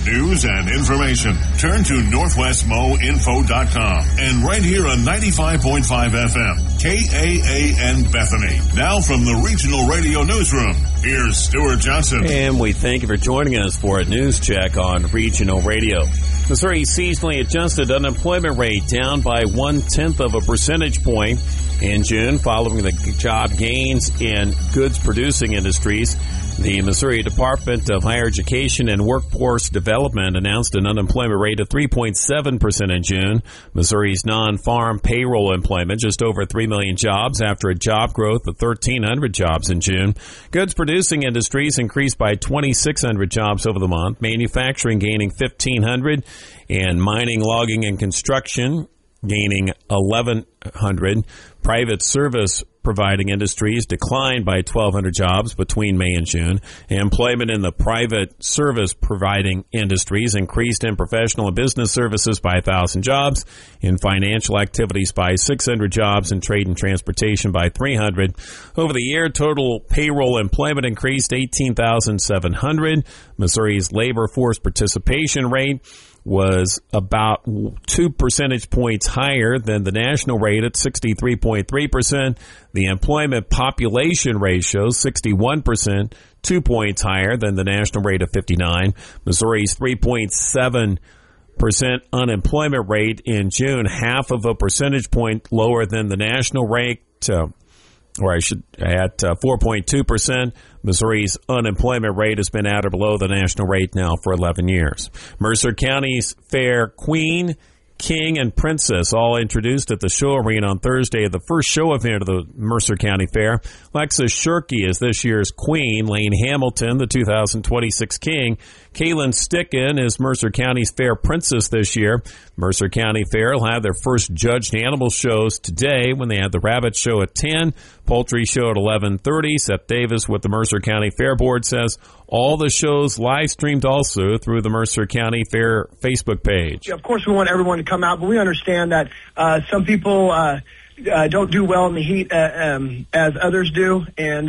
news and information. Turn to NorthwestMoInfo.com and right here on 95.5 FM, KAAN Bethany. Now from the Regional Radio Newsroom, here's Stuart Johnson. And we thank you for joining us for a news check on Regional Radio. Missouri's seasonally adjusted unemployment rate down by 0.1 of a percentage point in June following the job gains in goods-producing industries. The Missouri Department of Higher Education and Workforce Development announced an unemployment rate of 3.7% in June. Missouri's non-farm payroll employment just over 3 million jobs after a job growth of 1,300 jobs in June. Goods-producing industries increased by 2,600 jobs over the month, manufacturing gaining 1,500, and mining, logging, and construction gaining 1,100. Private service providing industries declined by 1,200 jobs between May and June. Employment in the private service providing industries increased in professional and business services by 1,000 jobs, in financial activities by 600 jobs, and trade and transportation by 300. Over the year, total payroll employment increased 18,700. Missouri's labor force participation rate was about 2 percentage points higher than the national rate at 63.3%. The employment population ratio, 61%, 2 points higher than the national rate of 59. Missouri's 3.7% unemployment rate in June, half of a percentage point lower than the national rate, at 4.2%. Missouri's unemployment rate has been at or below the national rate now for 11 years. Mercer County's Fair Queen, King, and Princess all introduced at the show arena on Thursday, the first show event of the Mercer County Fair. Lexus Shirky is this year's Queen, Lane Hamilton, the 2026 King. Kaylin Sticken is Mercer County's Fair Princess this year. Mercer County Fair will have their first judged animal shows today when they had the rabbit show at 10, poultry show at 11:30. Seth Davis with the Mercer County Fair Board says all the shows live streamed also through the Mercer County Fair Facebook page. Of course, we want everyone to come out, but we understand that some people don't do well in the heat as others do, and